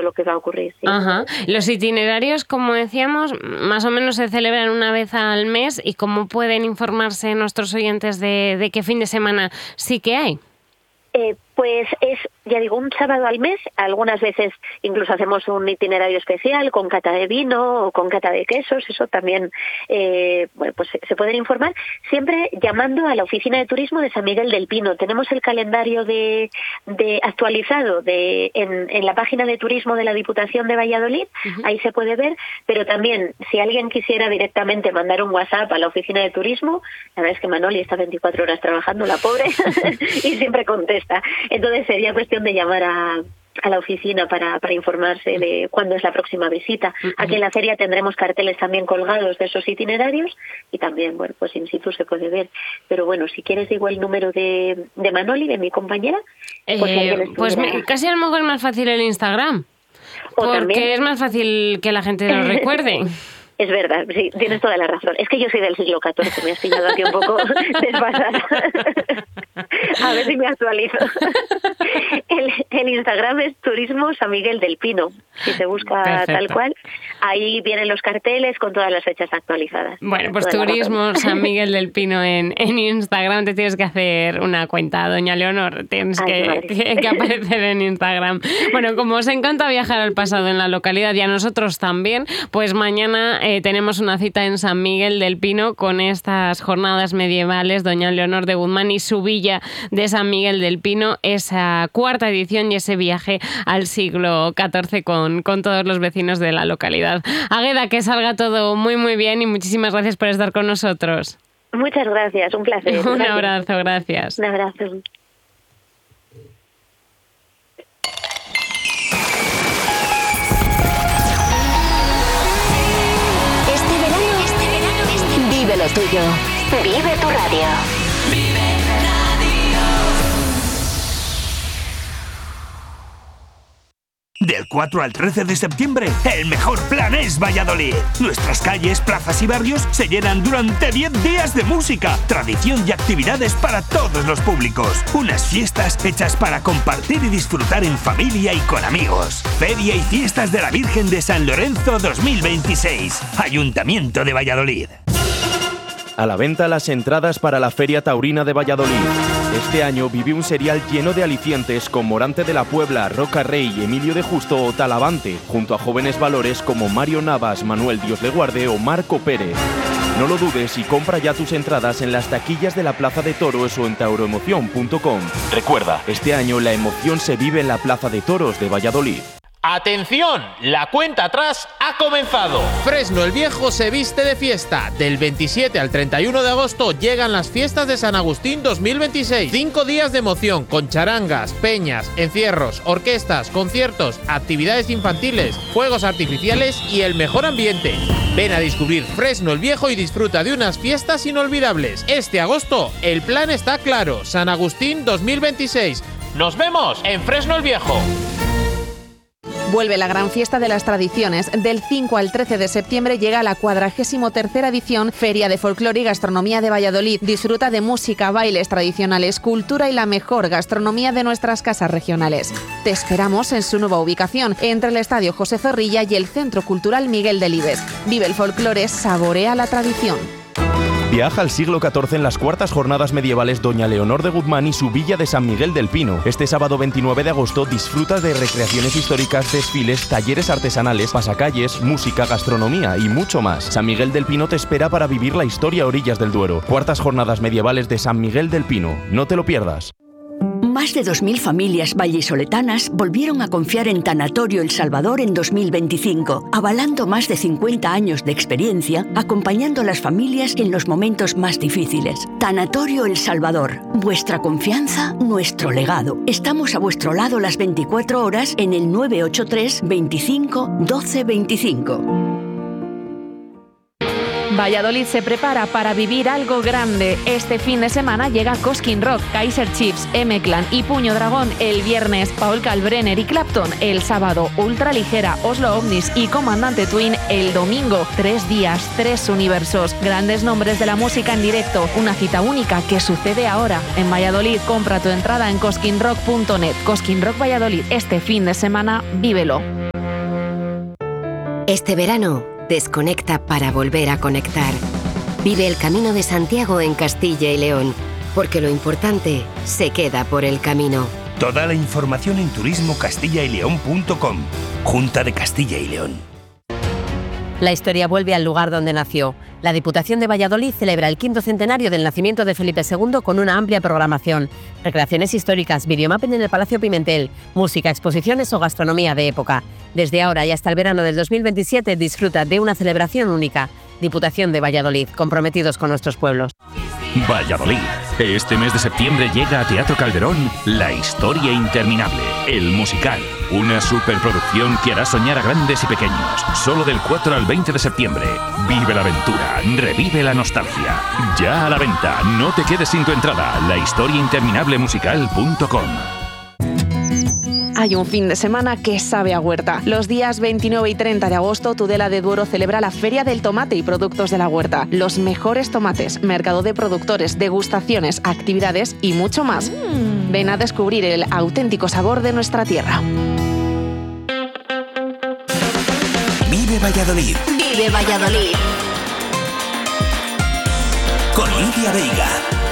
todo lo que va a ocurrir. ¿Sí? Ajá. Los itinerarios, como decíamos, más o menos se celebran una vez al mes. ¿Y cómo pueden informarse nuestros oyentes de qué fin de semana sí que hay? Pues es, ya digo, un sábado al mes. Algunas veces incluso hacemos un itinerario especial con cata de vino o con cata de quesos. Eso también, pues se pueden informar siempre llamando a la Oficina de Turismo de San Miguel del Pino. Tenemos el calendario de actualizado en la página de turismo de la Diputación de Valladolid. Uh-huh. Ahí se puede ver, pero también si alguien quisiera directamente mandar un WhatsApp a la Oficina de Turismo, la verdad es que Manoli está 24 horas trabajando, la pobre, y siempre contesta. Entonces sería cuestión de llamar a la oficina para informarse de cuándo es la próxima visita. Aquí en la feria tendremos carteles también colgados de esos itinerarios y también, bueno, pues in situ se puede ver. Pero bueno, si quieres digo el número de Manoli, de mi compañera. Pues casi a lo mejor es más fácil el Instagram, porque también es más fácil que la gente lo recuerde. Es verdad, sí, tienes toda la razón. Es que yo soy del siglo XIV, me has pillado aquí un poco desfasada. A ver si me actualizo. El Instagram es Turismo San Miguel del Pino. Si se busca Perfecto. Tal cual, ahí vienen los carteles con todas las fechas actualizadas. Bueno, pues Turismo San Miguel del Pino en Instagram. Te tienes que hacer una cuenta, doña Leonor. Tienes que aparecer en Instagram. Bueno, como os encanta viajar al pasado en la localidad y a nosotros también, pues mañana tenemos una cita en San Miguel del Pino con estas jornadas medievales. Doña Leonor de Guzmán y su villa de San Miguel del Pino, esa cuarta edición y ese viaje al siglo XIV con todos los vecinos de la localidad. Águeda, que salga todo muy muy bien y muchísimas gracias por estar con nosotros. Muchas gracias, un placer. Un abrazo, gracias. Un abrazo. Este verano, vive lo tuyo. Vive tu radio. Del 4 al 13 de septiembre, el mejor plan es Valladolid. Nuestras calles, plazas y barrios se llenan durante 10 días de música, tradición y actividades para todos los públicos. Unas fiestas hechas para compartir y disfrutar en familia y con amigos. Feria y Fiestas de la Virgen de San Lorenzo 2026. Ayuntamiento de Valladolid. A la venta las entradas para la Feria Taurina de Valladolid. Este año vive un serial lleno de alicientes con Morante de la Puebla, Roca Rey, Emilio de Justo o Talavante, junto a jóvenes valores como Mario Navas, Manuel Dios le guarde o Marco Pérez. No lo dudes y compra ya tus entradas en las taquillas de la Plaza de Toros o en tauroemoción.com. Recuerda, este año la emoción se vive en la Plaza de Toros de Valladolid. ¡Atención! La cuenta atrás ha comenzado. Fresno el Viejo se viste de fiesta. Del 27 al 31 de agosto llegan las fiestas de San Agustín 2026. 5 días de emoción con charangas, peñas, encierros, orquestas, conciertos, actividades infantiles, fuegos artificiales y el mejor ambiente. Ven a descubrir Fresno el Viejo y disfruta de unas fiestas inolvidables. Este agosto el plan está claro. San Agustín 2026. ¡Nos vemos en Fresno el Viejo! Vuelve la gran fiesta de las tradiciones. Del 5 al 13 de septiembre llega la 43ª edición Feria de Folclore y Gastronomía de Valladolid. Disfruta de música, bailes tradicionales, cultura y la mejor gastronomía de nuestras casas regionales. Te esperamos en su nueva ubicación, entre el Estadio José Zorrilla y el Centro Cultural Miguel Delibes. Vive el folclore, saborea la tradición. Viaja al siglo XIV en las cuartas jornadas medievales Doña Leonor de Guzmán y su villa de San Miguel del Pino. Este sábado 29 de agosto disfrutas de recreaciones históricas, desfiles, talleres artesanales, pasacalles, música, gastronomía y mucho más. San Miguel del Pino te espera para vivir la historia a orillas del Duero. Cuartas jornadas medievales de San Miguel del Pino. No te lo pierdas. Más de 2.000 familias vallisoletanas volvieron a confiar en Tanatorio El Salvador en 2025, avalando más de 50 años de experiencia, acompañando a las familias en los momentos más difíciles. Tanatorio El Salvador, vuestra confianza, nuestro legado. Estamos a vuestro lado las 24 horas en el 983 25 12 25. Valladolid se prepara para vivir algo grande. Este fin de semana llega Cosquín Rock, Kaiser Chiefs, M-Clan y Puño Dragón el viernes, Paul Kalbrenner y Clapton el sábado, Ultraligera, Oslo Ovnis y Comandante Twin el domingo. 3 días, 3 universos, grandes nombres de la música en directo, una cita única que sucede ahora en Valladolid. Compra tu entrada en cosquinrock.net. Cosquín Rock Valladolid, este fin de semana, vívelo. Este verano, desconecta para volver a conectar. Vive el Camino de Santiago en Castilla y León, porque lo importante se queda por el camino. Toda la información en turismocastillaileón.com. Junta de Castilla y León. La historia vuelve al lugar donde nació. La Diputación de Valladolid celebra el 5º centenario del nacimiento de Felipe II con una amplia programación. Recreaciones históricas, videomapping en el Palacio Pimentel, música, exposiciones o gastronomía de época. Desde ahora y hasta el verano del 2027 disfruta de una celebración única. Diputación de Valladolid, comprometidos con nuestros pueblos. Valladolid. Este mes de septiembre llega a Teatro Calderón La Historia Interminable, el musical. Una superproducción que hará soñar a grandes y pequeños. Solo del 4 al 20 de septiembre. Vive la aventura, revive la nostalgia. Ya a la venta, no te quedes sin tu entrada. lahistoriainterminablemusical.com. Hay un fin de semana que sabe a huerta. Los días 29 y 30 de agosto, Tudela de Duero celebra la Feria del Tomate y Productos de la Huerta. Los mejores tomates, mercado de productores, degustaciones, actividades y mucho más. Ven a descubrir el auténtico sabor de nuestra tierra. Vive Valladolid. Vive Valladolid. Con Lidia Veiga.